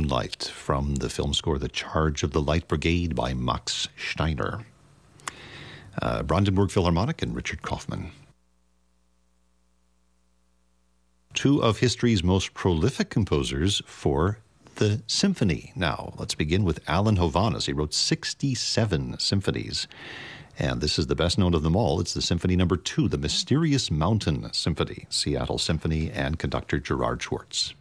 Moonlight from the film score The Charge of the Light Brigade by Max Steiner. Brandenburg Philharmonic and Richard Kaufman. Two of history's most prolific composers for the symphony. Now, let's begin with Alan Hovhaness. He wrote 67 symphonies, and this is the best known of them all. It's the Symphony No. 2, the Mysterious Mountain Symphony, Seattle Symphony, and conductor Gerard Schwartz.